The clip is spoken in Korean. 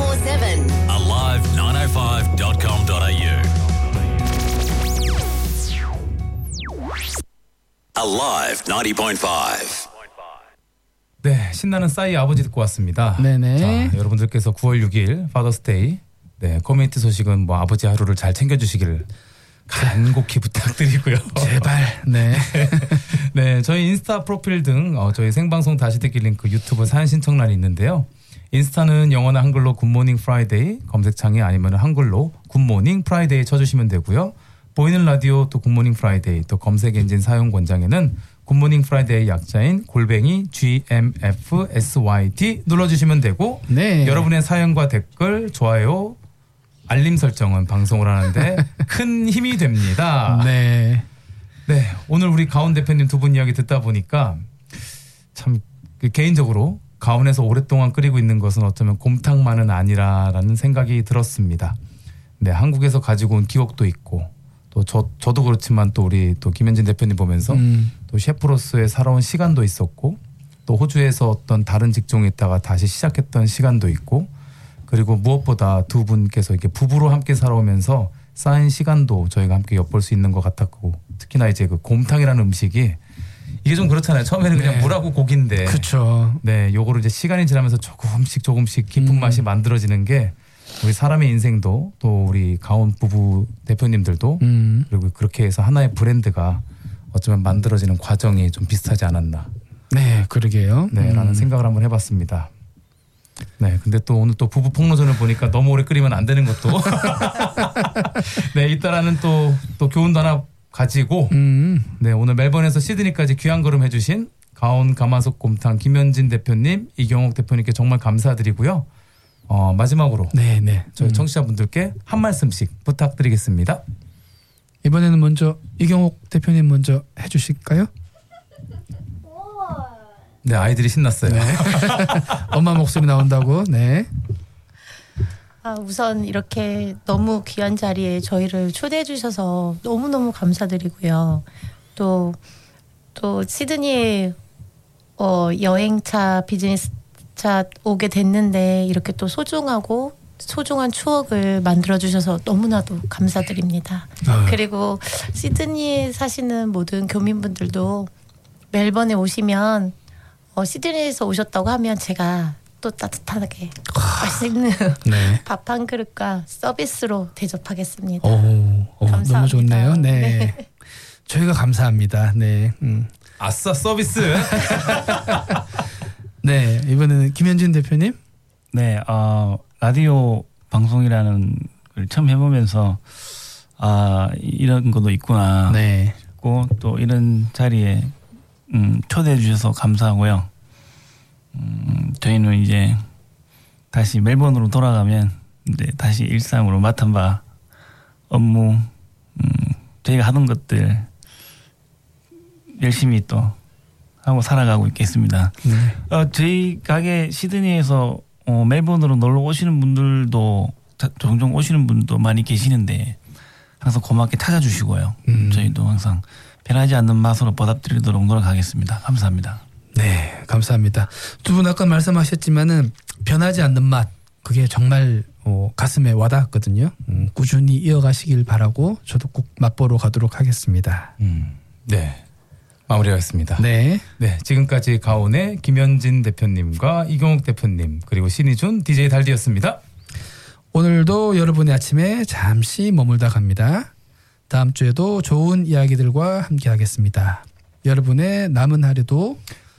24/7. alive905.com.au. Alive 90.5. 네, 신나는 싸이 아버지 듣고 왔습니다. 네네. 자, 여러분들께서 9월 6일 파더스데이 커뮤니티 소식은 뭐 아버지 하루를 잘 챙겨주시길 간곡히 부탁드리고요. 제발. 네. 네, 저희 인스타 프로필 등 저희 생방송 다시 듣기 링크 유튜브 사연 신청란이 있는데요. 인스타는 영어나 한글로 굿모닝 프라이데이 검색창에 아니면 한글로 굿모닝 프라이데이 쳐주시면 되고요. 보이는 라디오 또 굿모닝 프라이데이 또 검색 엔진 사용 권장에는 굿모닝 프라이데이 약자인 @GMFSYT 눌러주시면 되고 네. 여러분의 사연과 댓글, 좋아요, 알림 설정은 방송을 하는데 큰 힘이 됩니다. 네. 네, 오늘 우리 가온 대표님 두 분 이야기 듣다 보니까 참 개인적으로 가온에서 오랫동안 끓이고 있는 것은 어쩌면 곰탕만은 아니라라는 생각이 들었습니다. 네, 한국에서 가지고 온 기억도 있고 또 저도 그렇지만 또 우리 또 김현진 대표님 보면서 또 셰프로서의 살아온 시간도 있었고 또 호주에서 어떤 다른 직종에 있다가 다시 시작했던 시간도 있고 그리고 무엇보다 두 분께서 이렇게 부부로 함께 살아오면서 쌓인 시간도 저희가 함께 엿볼 수 있는 것 같았고 특히나 이제 그 곰탕이라는 음식이 이게 좀 그렇잖아요. 처음에는 그냥 네. 물하고 고기인데 그렇죠. 네, 요거를 이제 시간이 지나면서 조금씩 깊은 맛이 만들어지는 게 우리 사람의 인생도 또 우리 가온 부부 대표님들도 그리고 그렇게 해서 하나의 브랜드가 어쩌면 만들어지는 과정이 좀 비슷하지 않았나. 네, 그러게요. 네, 라는 생각을 한번 해봤습니다. 네, 근데 또 오늘 또 부부 폭로전을 보니까 너무 오래 끓이면 안 되는 것도 네, 이따라는 또 교훈도 하나 가지고 네, 오늘 멜번에서 시드니까지 귀한 걸음 해주신 가온 가마솥 곰탕 김현진 대표님, 이경옥 대표님께 정말 감사드리고요. 마지막으로 네. 저희 청취자분들께 한 말씀씩 부탁드리겠습니다. 이번에는 먼저 이경옥 대표님 먼저 해주실까요? 네, 아이들이 신났어요. 네. 엄마 목소리 나온다고. 네. 우선 이렇게 너무 귀한 자리에 저희를 초대해 주셔서 너무너무 감사드리고요. 또 시드니에 여행차 비즈니스차 오게 됐는데 이렇게 또 소중한 추억을 만들어 주셔서 너무나도 감사드립니다. 그리고 시드니에 사시는 모든 교민분들도 멜번에 오시면 시드니에서 오셨다고 하면 제가 또 따뜻하게 맛있는 네. 밥 한 그릇과 서비스로 대접하겠습니다. 감사합니다. 너무 좋네요. 네. 네. 저희가 감사합니다. 네. 아싸 서비스. 네, 이번에는 김현진 대표님. 네, 라디오 방송이라는 걸 처음 해보면서 이런 것도 있구나. 네. 싶고 또 이런 자리에 초대해 주셔서 감사하고요. 저희는 이제 다시 멜번으로 돌아가면 이제 다시 일상으로 맡은 바 업무 저희가 하던 것들 열심히 또 하고 살아가고 있겠습니다. 저희 가게 시드니에서 멜번으로 놀러 오시는 분들도 종종 오시는 분도 많이 계시는데 항상 고맙게 찾아주시고요. 저희도 항상 변하지 않는 맛으로 보답드리도록 노력하겠습니다. 감사합니다. 네, 감사합니다. 두 분 아까 말씀하셨지만은 변하지 않는 맛 그게 정말 가슴에 와닿았거든요. 꾸준히 이어가시길 바라고 저도 꼭 맛보러 가도록 하겠습니다. 네, 마무리하겠습니다. 네, 지금까지 가온의 김현진 대표님과 이경옥 대표님 그리고 신희준 DJ 달디였습니다. 오늘도 여러분의 아침에 잠시 머물다 갑니다. 다음 주에도 좋은 이야기들과 함께하겠습니다. 여러분의 남은 하루도